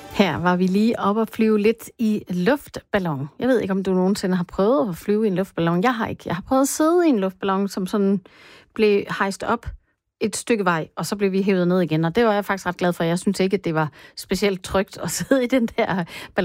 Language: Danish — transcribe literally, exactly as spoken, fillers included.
Her var vi lige oppe og flyve lidt i luftballon. Jeg ved ikke, om du nogensinde har prøvet at flyve i en luftballon. Jeg har ikke. Jeg har prøvet at sidde i en luftballon, som sådan blev hejst op et stykke vej, og så blev vi hævet ned igen. Og det var jeg faktisk ret glad for. Jeg synes ikke, at det var specielt trygt at sidde i den der ballon.